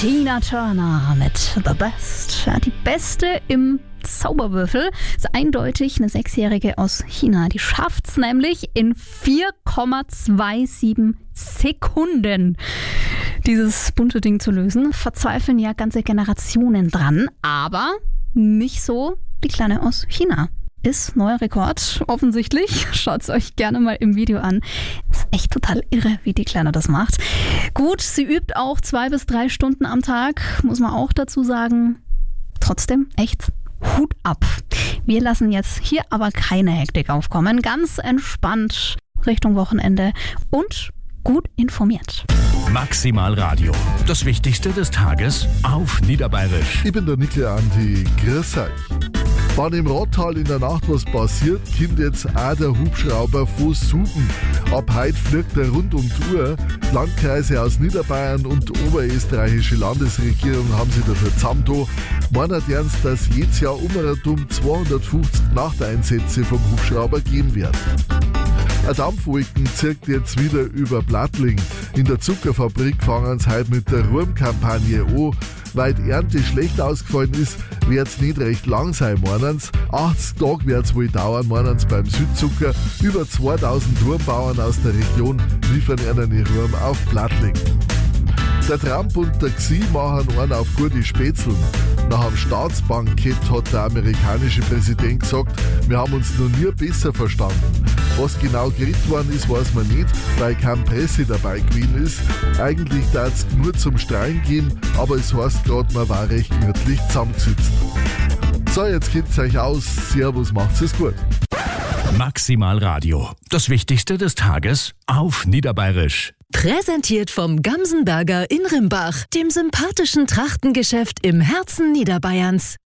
Tina Turner mit The Best. Ja, die Beste im Zauberwürfel ist eindeutig eine 6-Jährige aus China. Die schafft es nämlich in 4,27 Sekunden, dieses bunte Ding zu lösen. Verzweifeln ja ganze Generationen dran, aber nicht so die Kleine aus China. Ist neuer Rekord, offensichtlich. Schaut es euch gerne mal im Video an. Ist echt total irre, wie die Kleine das macht. Gut, sie übt auch 2 bis 3 Stunden am Tag, muss man auch dazu sagen. Trotzdem echt Hut ab. Wir lassen jetzt hier aber keine Hektik aufkommen. Ganz entspannt Richtung Wochenende und gut informiert. Maximal Radio. Das Wichtigste des Tages auf Niederbayerisch. Ich bin der Nickel Andi. Grüß euch. Wenn im Rottal in der Nacht was passiert, kommt jetzt auch der Hubschrauber von Suben. Ab heute fliegt er rund um die Uhr. Die Landkreise aus Niederbayern und die oberösterreichische Landesregierung haben sich dafür zusammengetan. Meinen ernst, dass jedes Jahr um 250 Nachteinsätze vom Hubschrauber geben wird. Ein Dampfwolken zirkt jetzt wieder über Plattling. In der Zuckerfabrik fangen sie heute mit der Ruhmkampagne an. Weil die Ernte schlecht ausgefallen ist, wird es nicht recht lang sein, meinen sie. 80 Tage wird es wohl dauern, meinen sie beim Südzucker. Über 2000 Ruhmbauern aus der Region liefern ihnen Ruhm auf Plattling. Der Trump und der Xi machen einen auf gute Spätzeln. Nach einem Staatsbankett hat der amerikanische Präsident gesagt, wir haben uns noch nie besser verstanden. Was genau geredet worden ist, weiß man nicht, weil keine Presse dabei gewesen ist. Eigentlich darf es nur zum Strahlen gehen, aber es heißt gerade, man war recht gemütlich zusammengesetzt. So, jetzt kennt's euch aus. Servus, macht's es gut. Maximal Radio. Das Wichtigste des Tages auf Niederbayerisch. Präsentiert vom Gamsenberger in Rimbach, dem sympathischen Trachtengeschäft im Herzen Niederbayerns.